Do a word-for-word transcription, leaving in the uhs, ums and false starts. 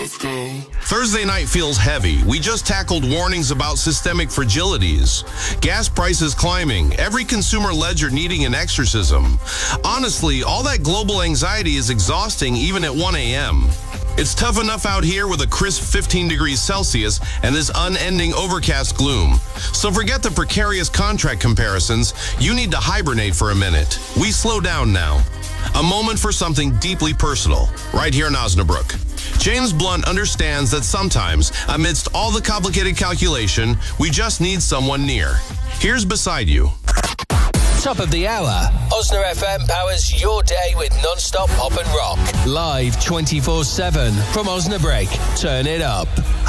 Let's go. Thursday night feels heavy. We just tackled warnings about systemic fragilities. Gas prices climbing. Every consumer ledger needing an exorcism. Honestly, all that global anxiety is exhausting even at one a.m. It's tough enough out here with a crisp fifteen degrees Celsius and this unending overcast gloom. So forget the precarious contract comparisons. You need to hibernate for a minute. We slow down now. A moment for something deeply personal, right here in Osnabrück. James Blunt understands that sometimes, amidst all the complicated calculation, we just need someone near. Here's Beside You. Top of the hour. Osna F M powers your day with non-stop pop and rock. Live twenty-four seven from Osnabrück. Turn it up.